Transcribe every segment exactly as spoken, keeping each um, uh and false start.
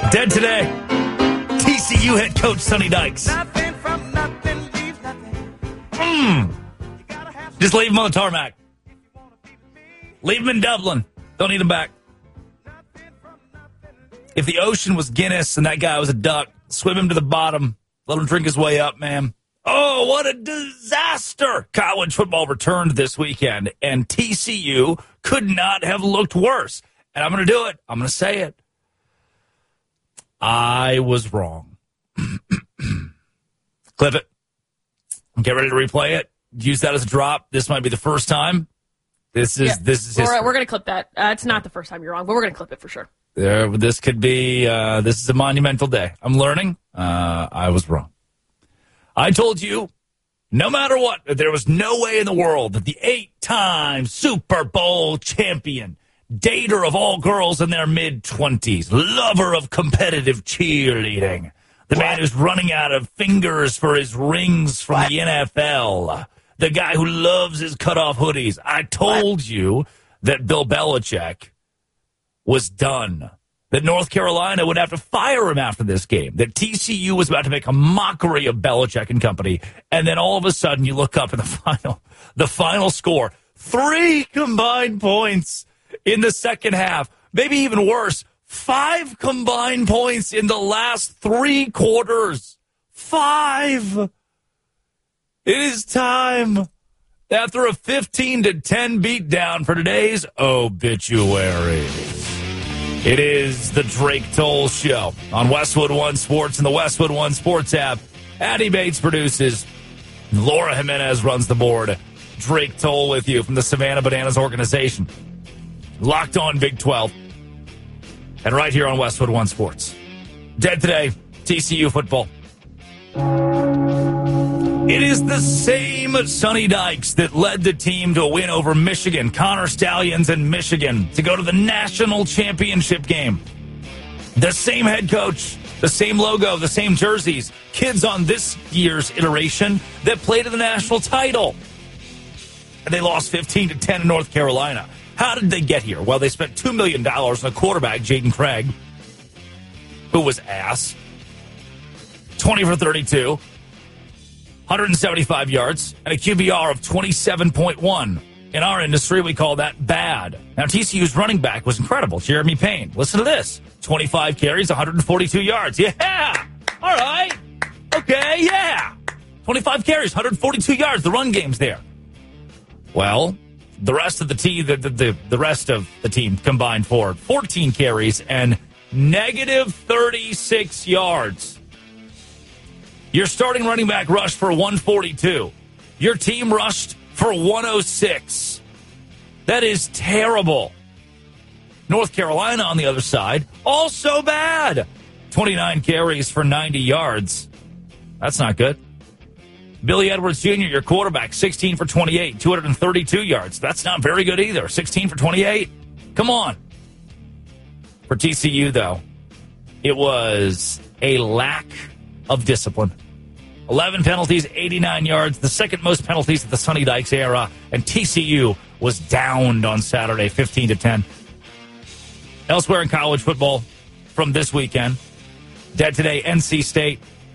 Dead today, T C U head coach Sonny Dykes. Nothing from nothing leaves nothing. Mm. Just leave him on the tarmac. Leave him in Dublin. Don't need him back. If the ocean was Guinness and that guy was a duck, swim him to the bottom. Let him drink his way up, man. Oh, what a disaster. College football returned this weekend, and T C U could not have looked worse. And I'm going to do it. I'm going to say it. I was wrong. Clip it. Get ready to replay it. Use that as a drop. This might be the first time. This is yeah. this is. We're, we're going to clip that. Uh, it's not the first time you're wrong, but we're going to clip it for sure. There, this could be. Uh, this is a monumental day. I'm learning. Uh, I was wrong. I told you, no matter what, that there was no way in the world that the eight-time Super Bowl champion, dater of all girls in their mid-twenties, lover of competitive cheerleading, the what? man who's running out of fingers for his rings from what? the N F L, the guy who loves his cutoff hoodies. I told what? you that Bill Belichick was done, that North Carolina would have to fire him after this game, that T C U was about to make a mockery of Belichick and company, and then all of a sudden you look up in the final, the final score, three combined points in the second half, maybe even worse, five combined points in the last three quarters. Five. It is time after a fifteen to ten beatdown for today's obituary. It is the Drake Toll Show on Westwood One Sports and the Westwood One Sports app. Addie Bates produces. Laura Jimenez runs the board. Drake Toll with you from the Savannah Bananas organization. Locked on Big twelve. And right here on Westwood One Sports. Dead today, T C U football. It is the same Sonny Dykes that led the team to a win over Michigan, Connor Stallions and Michigan, to go to the national championship game. The same head coach, the same logo, the same jerseys, kids on this year's iteration that played in the national title. And they lost fifteen to ten in North Carolina. How did they get here? Well, they spent two million dollars on a quarterback, Jaden Craig, who was ass. twenty for thirty-two. one hundred seventy-five yards, and a Q B R of twenty-seven point one. In our industry, we call that bad. Now, T C U's running back was incredible, Jeremy Payne. Listen to this. twenty-five carries, one hundred forty-two yards. Yeah! All right. Okay, yeah. twenty-five carries, one hundred forty-two yards. The run game's there. Well, the rest of the team, the, the, the, the rest of the team combined for fourteen carries and negative thirty-six yards. Your starting running back rushed for one forty-two. Your team rushed for one oh six. That is terrible. North Carolina, on the other side, also bad. twenty-nine carries for ninety yards. That's not good. Billy Edwards Junior, your quarterback, sixteen for twenty-eight, two hundred thirty-two yards. That's not very good either. sixteen for twenty-eight. Come on. For T C U, though, it was a lack of discipline. eleven penalties, eighty-nine yards, the second most penalties of the Sonny Dykes era, and T C U was downed on Saturday, fifteen to ten. Elsewhere in college football from this weekend, dead today, N C State,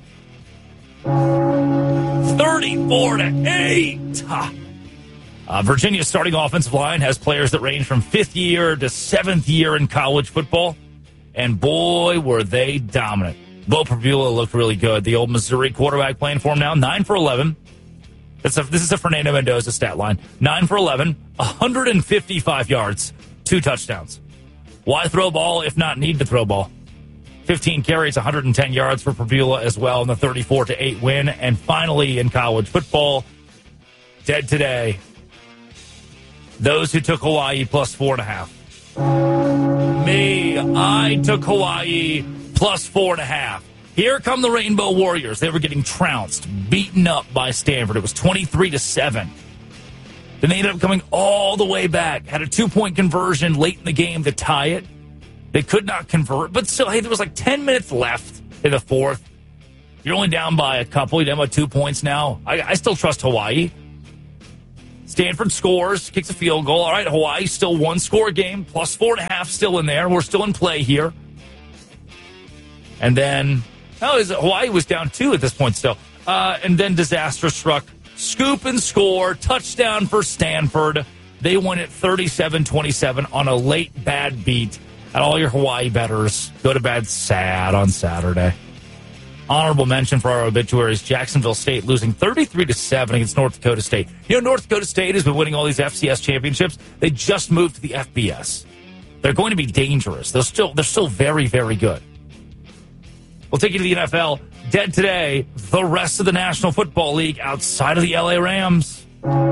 thirty-four to eight. Uh, Virginia's starting offensive line has players that range from fifth year to seventh year in college football, and boy, were they dominant. Bo Prabula looked really good. The old Missouri quarterback playing for him now, nine for eleven. That's a, this is a Fernando Mendoza stat line. nine for eleven, one hundred fifty-five yards, two touchdowns. Why throw ball if not need to throw ball? fifteen carries, one hundred ten yards for Prabula as well in the thirty-four to eight win. And finally, in college football, dead today, those who took Hawaii plus four and a half. Me, I took Hawaii plus four and a half. Here come the Rainbow Warriors. They were getting trounced, beaten up by Stanford. It was twenty-three to seven. Then they ended up coming all the way back. Had a two-point conversion late in the game to tie it. They could not convert, but still, hey, there was like ten minutes left in the fourth. You're only down by a couple. You're down by two points now. I, I still trust Hawaii. Stanford scores, kicks a field goal. All right, Hawaii still one-score game, plus four and a half still in there. We're still in play here. And then, oh, is it, Hawaii was down two at this point still. Uh, and then disaster struck. Scoop and score. Touchdown for Stanford. They won it thirty-seven twenty-seven on a late bad beat. And all your Hawaii bettors go to bed sad on Saturday. Honorable mention for our obituaries, Jacksonville State losing thirty-three to seven against North Dakota State. You know, North Dakota State has been winning all these F C S championships. They just moved to the F B S. They're going to be dangerous. They're still, they're still very, very good. We'll take you to the N F L. Dead today, the rest of the National Football League outside of the L A Rams.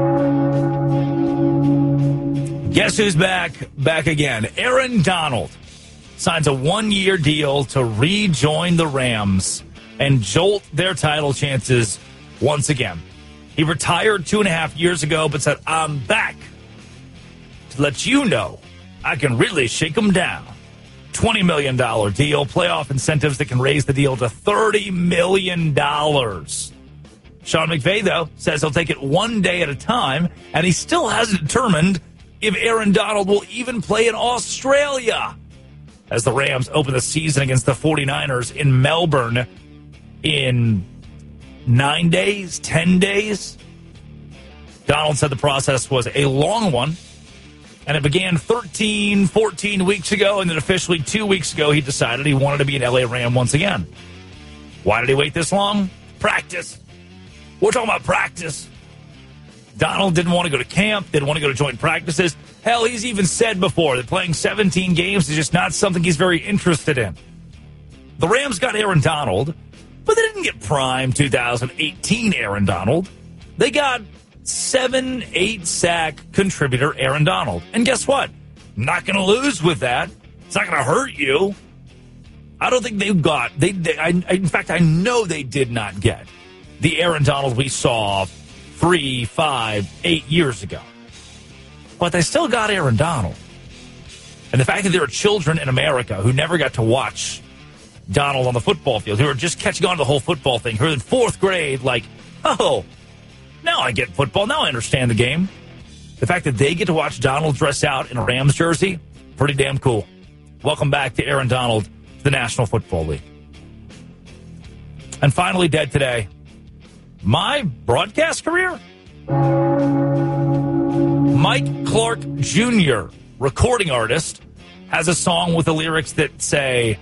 Guess who's back? Back again. Aaron Donald signs a one-year deal to rejoin the Rams and jolt their title chances once again. He retired two and a half years ago, but said, I'm back to let you know I can really shake them down. twenty million dollars deal, playoff incentives that can raise the deal to thirty million dollars. Sean McVay, though, says he'll take it one day at a time, and he still hasn't determined if Aaron Donald will even play in Australia as the Rams open the season against the 49ers in Melbourne in nine days, ten days. Donald said the process was a long one, and it began thirteen, fourteen weeks ago, and then officially two weeks ago he decided he wanted to be an L A Ram once again. Why did he wait this long? Practice. We're talking about practice. Donald didn't want to go to camp, didn't want to go to joint practices. Hell, he's even said before that playing seventeen games is just not something he's very interested in. The Rams got Aaron Donald, but they didn't get prime two thousand eighteen Aaron Donald. They got seven, eight sack contributor Aaron Donald. And guess what? Not going to lose with that. It's not going to hurt you. I don't think they've got, they, they I, in fact, I know they did not get the Aaron Donald we saw three, five, eight years ago. But they still got Aaron Donald. And the fact that there are children in America who never got to watch Donald on the football field, who are just catching on to the whole football thing, who are in fourth grade, like, oh, now I get football. Now I understand the game. The fact that they get to watch Donald dress out in a Rams jersey, pretty damn cool. Welcome back to Aaron Donald, to the National Football League. And finally, dead today, my broadcast career? Mike Clark Junior, recording artist, has a song with the lyrics that say,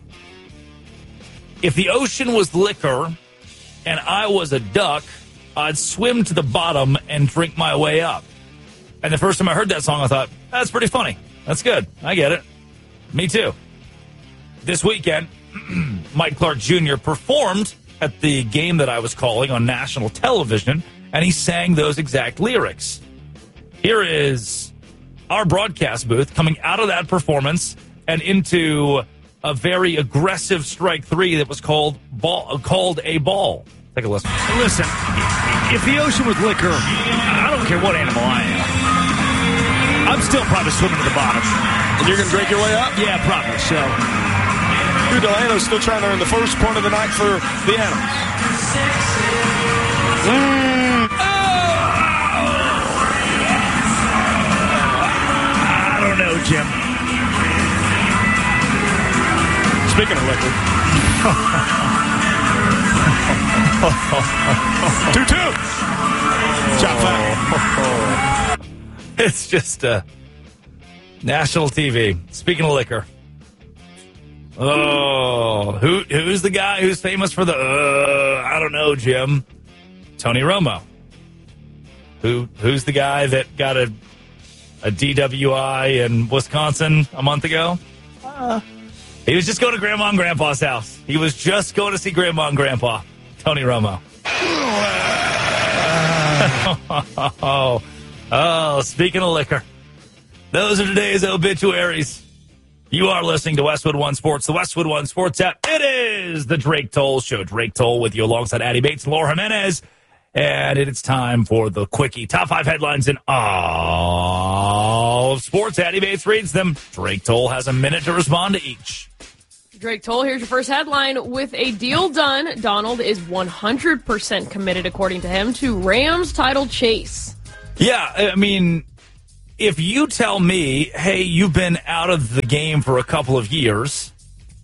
if the ocean was liquor and I was a duck, I'd swim to the bottom and drink my way up. And the first time I heard that song, I thought, that's pretty funny. That's good. I get it. Me too. This weekend, Mike Clark Junior performed at the game that I was calling on national television, and he sang those exact lyrics. Here is our broadcast booth coming out of that performance and into a very aggressive strike three that was called ball, called a ball. Take a listen. Listen, if the ocean was liquor, I don't care what animal I am. I'm still probably swimming to the bottom. And you're going to drink your way up? Yeah, probably. So, Drew Delano's still trying to earn the first point of the night for the Animals. Mm. Oh. I don't know, Jim. Speaking of liquor. two two. Chop back. It's just uh, national T V. Speaking of liquor. Oh, who who's the guy who's famous for the, uh, I don't know, Jim? Tony Romo. Who Who's the guy that got a, a D W I in Wisconsin a month ago? Uh, he was just going to Grandma and Grandpa's house. He was just going to see Grandma and Grandpa. Tony Romo. oh, oh, speaking of liquor, those are today's obituaries. You are listening to Westwood One Sports, the Westwood One Sports app. It is the Drake Toll Show. Drake Toll with you alongside Addie Bates and Laura Jimenez. And it is time for the Quickie. Top five headlines in all of sports. Addie Bates reads them. Drake Toll has a minute to respond to each. Drake Toll, here's your first headline. With a deal done, Donald is one hundred percent committed, according to him, to Rams title chase. Yeah, I mean, if you tell me, hey, you've been out of the game for a couple of years,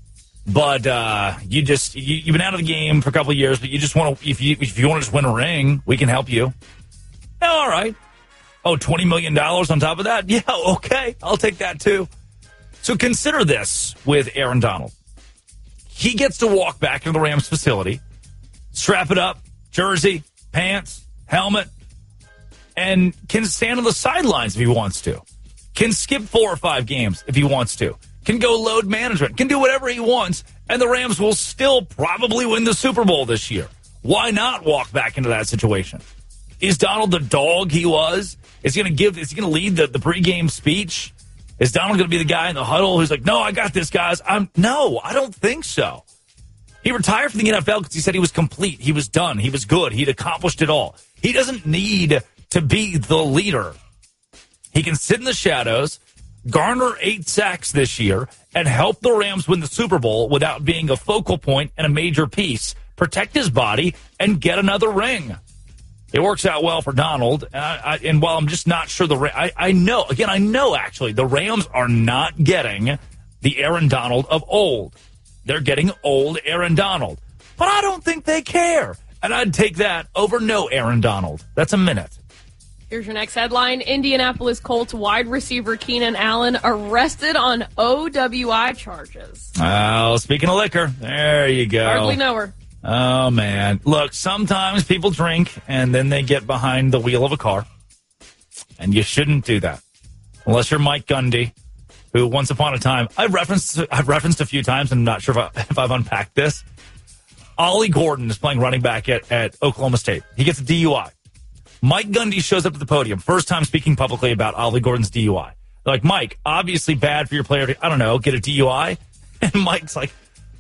But uh, you just you, you've been out of the game for a couple of years, but you just want to if you if you want to just win a ring, we can help you. Yeah, all right. Oh, twenty million dollars on top of that? Yeah, okay. I'll take that too. So consider this with Aaron Donald. He gets to walk back into the Rams facility, strap it up, jersey, pants, helmet, and can stand on the sidelines if he wants to. Can skip four or five games if he wants to. Can go load management, can do whatever he wants, and the Rams will still probably win the Super Bowl this year. Why not walk back into that situation? Is Donald the dog he was? Is he going to give? Is he going to lead the, the pregame speech? Is Donald going to be the guy in the huddle who's like, "No, I got this, guys"? I'm no, I don't think so. He retired from the N F L because he said he was complete. He was done. He was good. He'd accomplished it all. He doesn't need to be the leader. He can sit in the shadows, garner eight sacks this year, and help the Rams win the Super Bowl without being a focal point and a major piece, protect his body, and get another ring. It works out well for Donald. And, I, I, and while I'm just not sure, the I, I know, again, I know actually, the Rams are not getting the Aaron Donald of old. They're getting old Aaron Donald. But I don't think they care. And I'd take that over no Aaron Donald. That's a minute. Here's your next headline. Indianapolis Colts wide receiver Keenan Allen arrested on O W I charges. Oh, speaking of liquor, there you go. Hardly know her. Oh, man. Look, sometimes people drink and then they get behind the wheel of a car. And you shouldn't do that. Unless you're Mike Gundy, who once upon a time, I've referenced I've referenced a few times, and I'm not sure if, I, if I've unpacked this. Ollie Gordon is playing running back at, at Oklahoma State. He gets a D U I. Mike Gundy shows up at the podium, first time speaking publicly about Ollie Gordon's D U I. They're like, Mike, obviously bad for your player to, I don't know, get a D U I. And Mike's like,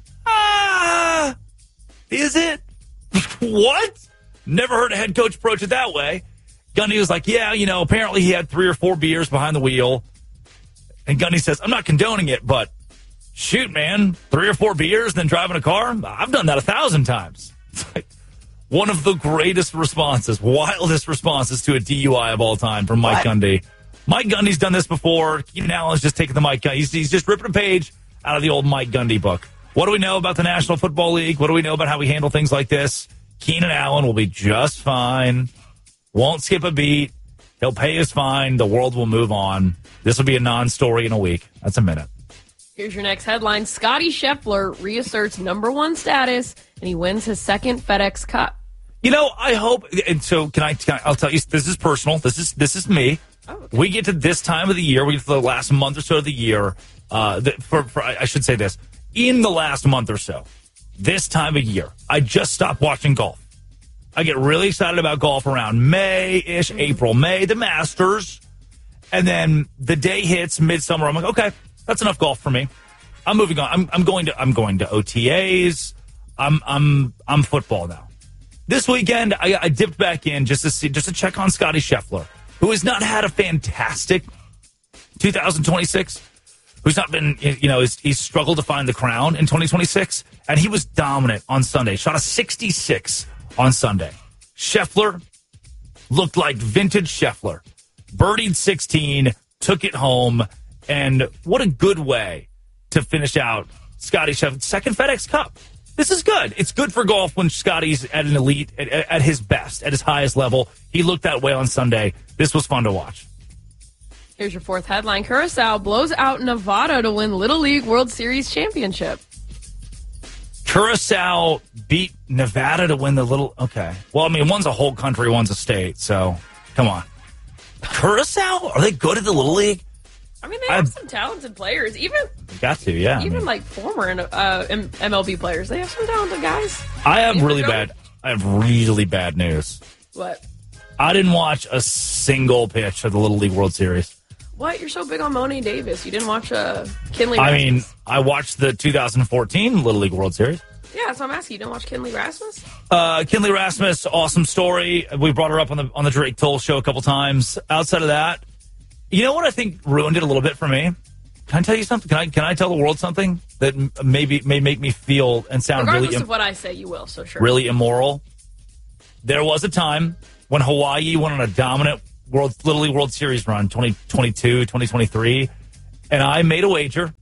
ah, is it? What? Never heard a head coach approach it that way. Gundy was like, yeah, you know, apparently he had three or four beers behind the wheel. And Gundy says, I'm not condoning it, but shoot, man, three or four beers, then driving a car? I've done that a thousand times. It's like one of the greatest responses, wildest responses to a D U I of all time from Mike what? Gundy. Mike Gundy's done this before. Keenan Allen's just taking the Mike Gundy. He's, he's just ripping a page out of the old Mike Gundy book. What do we know about the National Football League? What do we know about how we handle things like this? Keenan Allen will be just fine. Won't skip a beat. He'll pay his fine. The world will move on. This will be a non-story in a week. That's a minute. Here's your next headline. Scotty Scheffler reasserts number one status, and he wins his second FedEx Cup. You know, I hope, and so can I, can I, I'll tell you, this is personal. This is, this is me. Oh, okay. We get to this time of the year, we get to the last month or so of the year, uh, the, for, for, I should say this, in the last month or so, this time of year, I just stopped watching golf. I get really excited about golf around May-ish, mm-hmm. April, May, the Masters, and then the day hits midsummer. I'm like, okay, that's enough golf for me. I'm moving on. I'm, I'm going to, I'm going to O T As. I'm, I'm, I'm football now. This weekend, I, I dipped back in just to see, just to check on Scotty Scheffler, who has not had a fantastic two thousand twenty-six, who's not been, you know, he's, he's struggled to find the crown in twenty twenty-six, and he was dominant on Sunday. Shot a sixty-six on Sunday. Scheffler looked like vintage Scheffler. Birdied sixteen, took it home, and what a good way to finish out Scotty Scheffler's second FedEx Cup. This is good. It's good for golf when Scotty's at an elite, at, at his best, at his highest level. He looked that way on Sunday. This was fun to watch. Here's your fourth headline. Curacao blows out Nevada to win Little League World Series championship. Curacao beat Nevada to win the Little... Okay. Well, I mean, one's a whole country, one's a state, so come on. Curacao? Are they good at the Little League? I mean, they have I've, some talented players. Even got to, yeah. Even I mean, like former uh, M L B players, they have some talented guys. I have really bad. I have really bad news. What? I didn't watch a single pitch of the Little League World Series. What? You're so big on Monie Davis. You didn't watch uh, Kinley Rasmus? I mean, I watched the two thousand fourteen Little League World Series. Yeah, that's what I'm asking. You didn't watch Kinley Rasmus? Uh, Kinley Rasmus, awesome story. We brought her up on the on the Drake Toll show a couple times. Outside of that, you know what I think ruined it a little bit for me? Can I tell you something? Can I can I tell the world something that maybe may make me feel and sound Regardless really... Regardless of what I say, you will, so sure. Really immoral? There was a time when Hawaii went on a dominant World Little League World Series run, twenty twenty-two, twenty twenty-three, and I made a wager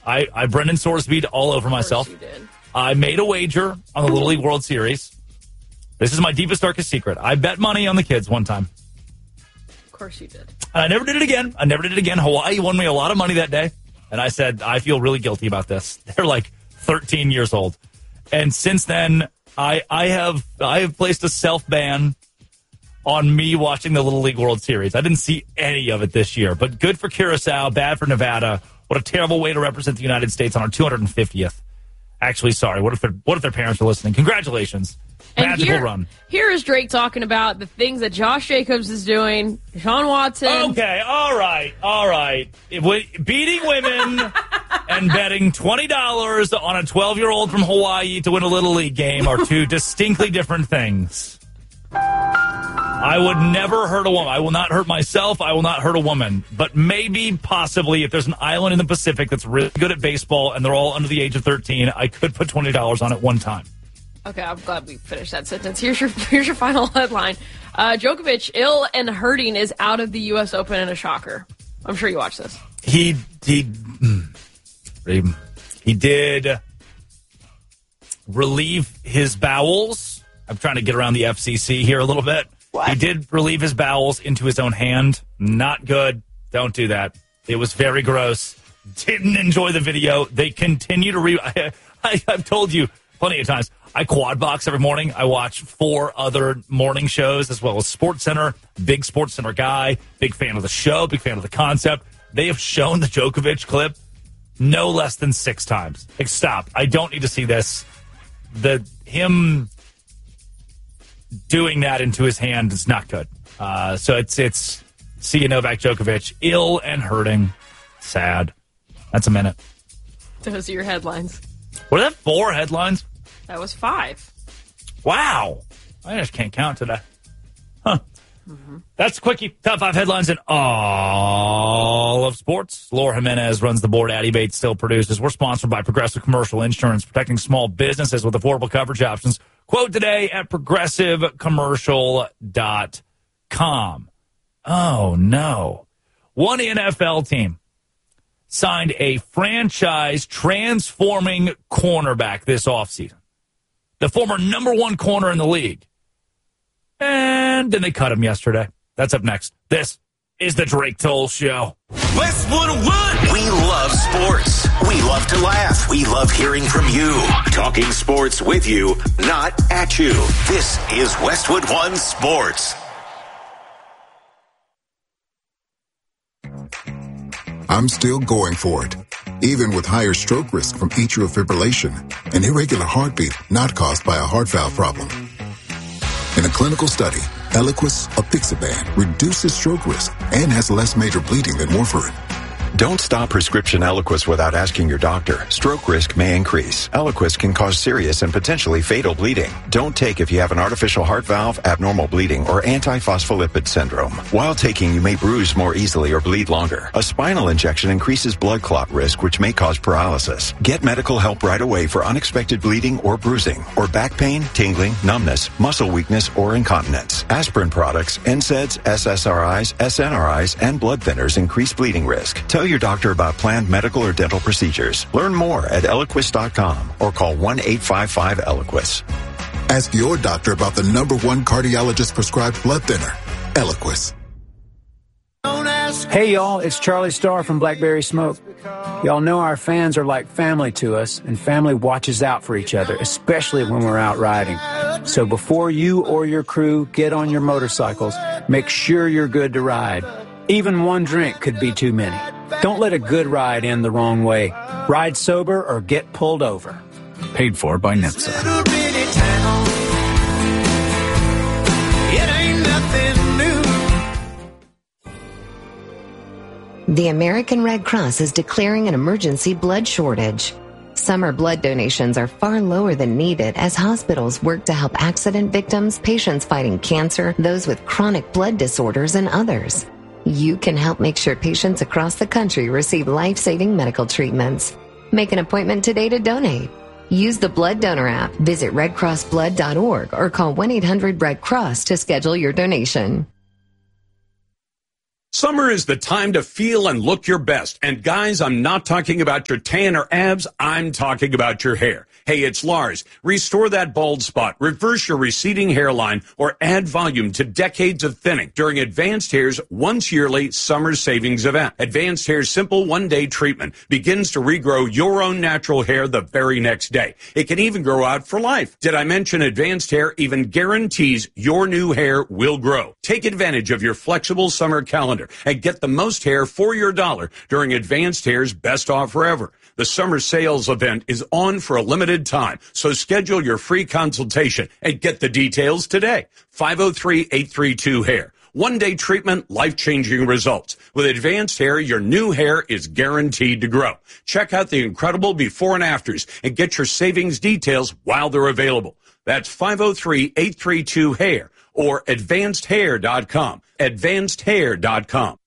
I, I Brendan Sorspeed all over myself. You did. I made a wager on the Little League World Series. This is my deepest, darkest secret. I bet money on the kids one time. Of course you did. And I never did it again. I never did it again. Hawaii won me a lot of money that day. And I said, I feel really guilty about this. They're like thirteen years old. And since then, I I have I have placed a self-ban on me watching the Little League World Series. I didn't see any of it this year. But good for Curacao, bad for Nevada. What a terrible way to represent the United States on our two hundred fiftieth. Actually, sorry. What if their what if their parents are listening? Congratulations. And Magical here, run. Here is Drake talking about the things that Josh Jacobs is doing, Sean Watson. Okay, all right, all right. It, w- beating women and betting twenty dollars on a twelve-year-old from Hawaii to win a Little League game are two distinctly different things. I would never hurt a woman. I will not hurt myself. I will not hurt a woman. But maybe, possibly, if there's an island in the Pacific that's really good at baseball and they're all under the age of thirteen, I could put twenty dollars on it one time. Okay, I'm glad we finished that sentence. Here's your here's your final headline. Uh, Djokovic, ill and hurting, is out of the U S Open in a shocker. I'm sure you watched this. He he he, he did relieve his bowels. I'm trying to get around the F C C here a little bit. What? He did relieve his bowels into his own hand. Not good. Don't do that. It was very gross. Didn't enjoy the video. They continue to re. I, I, I've told you plenty of times. I quad box every morning. I watch four other morning shows as well as SportsCenter. Big SportsCenter guy. Big fan of the show. Big fan of the concept. They have shown the Djokovic clip no less than six times. Like, stop. I don't need to see this. The him doing that into his hand is not good. Uh, so it's it's see you Novak Djokovic ill and hurting. Sad. That's a minute. Those are your headlines. Were that four headlines? That was five. Wow. I just can't count today. Huh. Mm-hmm. That's Quickie. Top five headlines in all of sports. Laura Jimenez runs the board. Addie Bates still produces. We're sponsored by Progressive Commercial Insurance, protecting small businesses with affordable coverage options. Quote today at progressive commercial dot com. Oh, no. One N F L team signed a franchise transforming cornerback this offseason. The former number one corner in the league. And then they cut him yesterday. That's up next. This is the Drake Toll Show. Westwood One. We love sports. We love to laugh. We love hearing from you. Talking sports with you, not at you. This is Westwood One Sports. I'm still going for it, even with higher stroke risk from atrial fibrillation, an irregular heartbeat not caused by a heart valve problem. In a clinical study, Eliquis, apixaban, reduces stroke risk and has less major bleeding than warfarin. Don't stop prescription Eliquis without asking your doctor. Stroke risk may increase. Eliquis can cause serious and potentially fatal bleeding. Don't take if you have an artificial heart valve, abnormal bleeding, or antiphospholipid syndrome. While taking, you may bruise more easily or bleed longer. A spinal injection increases blood clot risk, which may cause paralysis. Get medical help right away for unexpected bleeding or bruising, or back pain, tingling, numbness, muscle weakness, or incontinence. Aspirin products, N SAIDs, S S R Is, S N R Is, and blood thinners increase bleeding risk. Tell your doctor about planned medical or dental procedures. Learn more at Eliquis dot com or call one eight five five Eliquis. Ask your doctor about the number one cardiologist prescribed blood thinner, Eliquis. Hey y'all, it's Charlie Starr from Blackberry Smoke. Y'all know our fans are like family to us, and family watches out for each other, especially when we're out riding. So before you or your crew get on your motorcycles, make sure you're good to ride. Even one drink could be too many. Don't let a good ride end the wrong way. Ride sober or get pulled over. Paid for by N H T S A. The American Red Cross is declaring an emergency blood shortage. Summer blood donations are far lower than needed as hospitals work to help accident victims, patients fighting cancer, those with chronic blood disorders, and others. You can help make sure patients across the country receive life-saving medical treatments. Make an appointment today to donate. Use the Blood Donor app, visit red cross blood dot org, or call one eight hundred red cross to schedule your donation. Summer is the time to feel and look your best. And guys, I'm not talking about your tan or abs. I'm talking about your hair. Hey, it's Lars. Restore that bald spot, reverse your receding hairline, or add volume to decades of thinning during Advanced Hair's once yearly summer savings event. Advanced Hair's simple one-day treatment begins to regrow your own natural hair the very next day. It can even grow out for life. Did I mention Advanced Hair even guarantees your new hair will grow? Take advantage of your flexible summer calendar and get the most hair for your dollar during Advanced Hair's best offer ever. The summer sales event is on for a limited time, so schedule your free consultation and get the details today. five oh three, eight three two, hair. One-day treatment, life-changing results. With Advanced Hair, your new hair is guaranteed to grow. Check out the incredible before and afters and get your savings details while they're available. That's five oh three, eight three two, hair or advanced hair dot com. advanced hair dot com.